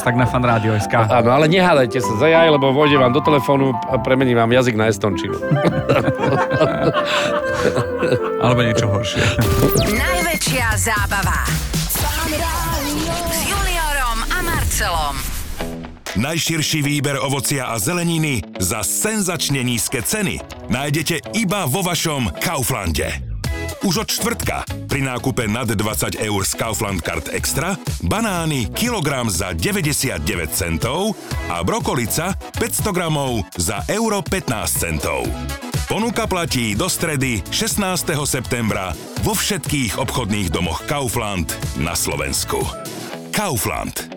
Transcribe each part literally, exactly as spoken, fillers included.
tak na fanradio bodka es ká. Áno, ale nehádajte sa za jaj, lebo vôjde vám do telefónu a premením vám jazyk na estončinu. Alebo niečo horšie. Najväčšia zábava s Juniórom a Marcelom. Najširší výber ovocia a zeleniny za senzačne nízke ceny nájdete iba vo vašom Kauflande. Už od štvrtka pri nákupe nad dvadsať eur z Kaufland Card Extra banány kilogram za deväťdesiatdeväť centov a brokolica päťsto gramov za euro pätnásť centov. Ponuka platí do stredy šestnásteho septembra vo všetkých obchodných domoch Kaufland na Slovensku. Kaufland.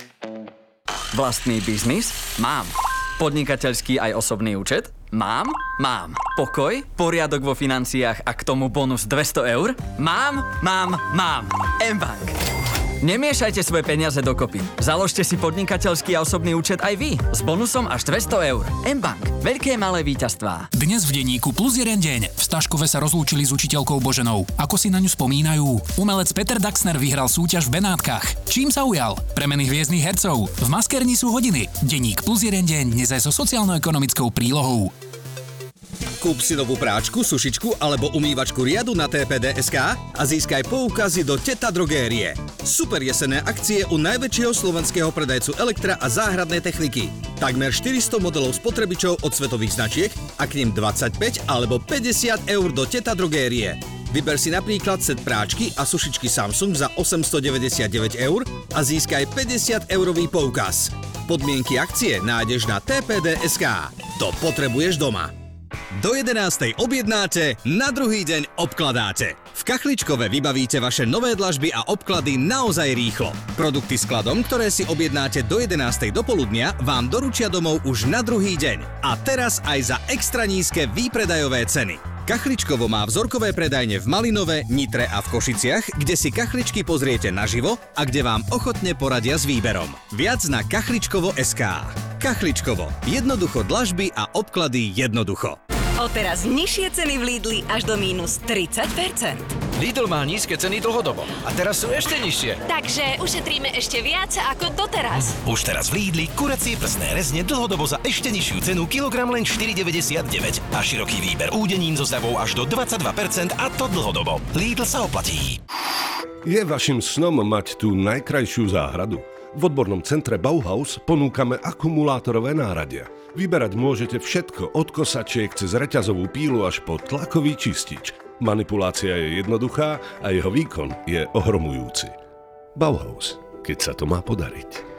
Vlastný biznis? Mám. Podnikateľský aj osobný účet? Mám? Mám. Pokoj? Poriadok vo financiách a k tomu bonus dvesto eur? Mám? Mám? Mám. mBank. Nemiešajte svoje peniaze dokopy. Založte si podnikateľský a osobný účet aj vy s bonusom až dvesto eur. mBank. Veľké malé víťazstvá. Dnes v denníku plus jeden deň. V Staškove sa rozlúčili s učiteľkou Boženou. Ako si na ňu spomínajú? Umelec Peter Daxner vyhral súťaž v Benátkach. Čím sa ujal? Premeny hviezdnych hercov. V maskerni sú hodiny. Denník plus jeden deň dnes aj so sociálno-ekonomickou prílohou. Kúp si novú práčku, sušičku alebo umývačku riadu na té pé dé bodka es ká a získaj poukazy do Teta drogérie. Super jesenné akcie u najväčšieho slovenského predajcu elektra a záhradnej techniky. Takmer štyristo modelov spotrebičov od svetových značiek a k nim dvadsaťpäť alebo päťdesiat eur do Teta drogérie. Vyber si napríklad set práčky a sušičky Samsung za osemstodeväťdesiatdeväť eur a získaj päťdesiat eurový poukaz. Podmienky akcie nájdeš na té pé dé bodka es ká. To potrebuješ doma. Do jedenástej objednáte, na druhý deň obkladáte. V Kachličkove vybavíte vaše nové dlažby a obklady naozaj rýchlo. Produkty skladom, ktoré si objednáte do jedenástej do poludnia, vám doručia domov už na druhý deň. A teraz aj za extra nízke výpredajové ceny. Kachličkovo má vzorkové predajne v Malinove, Nitre a v Košiciach, kde si kachličky pozriete naživo a kde vám ochotne poradia s výberom. Viac na kachličkovo bodka es ká. Kachličkovo. Jednoducho dlažby a obklady jednoducho. Odteraz nižšie ceny v Lidli až do mínus tridsať percent. Lidl má nízke ceny dlhodobo a teraz sú ešte nižšie. Takže ušetríme ešte viac ako doteraz. Už teraz v Lidli kuracie prsné rezne dlhodobo za ešte nižšiu cenu kilogram len štyri deväťdesiatdeväť a široký výber údenín so zľavou až do dvadsaťdva percent a to dlhodobo. Lidl sa oplatí. Je vašim snom mať tú najkrajšiu záhradu? V odbornom centre Bauhaus ponúkame akumulátorové náradia. Vyberať môžete všetko od kosačiek cez reťazovú pílu až po tlakový čistič. Manipulácia je jednoduchá a jeho výkon je ohromujúci. Bauhaus, keď sa to má podariť.